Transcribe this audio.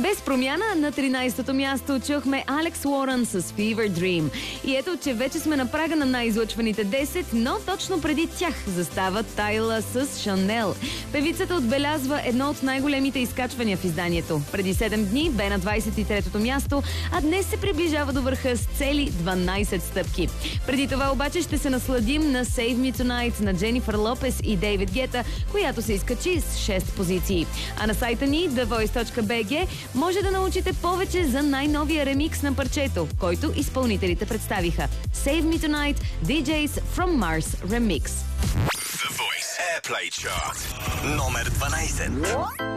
Без промяна на 13-то място чухме Алекс Уорън с Fever Dream. И ето, че вече сме на прага на най-излъчваните 10, но точно преди тях застава Тайла с Шанел. Певицата отбелязва едно от най-големите изкачвания в изданието. Преди 7 дни бе на 23-то място, а днес се приближава до върха с цели 12 стъпки. Преди това обаче ще се насладим на Save Me Tonight на Дженифър Лопес и Дейвид Гета, която се изкачи с 6 позиции. А на сайта ни thevoice.bg може да научите повече за най-новия ремикс на парчето, който изпълнителите представиха. Save Me Tonight, DJs from Mars Remix. The Voice Airplay Chart номер 12.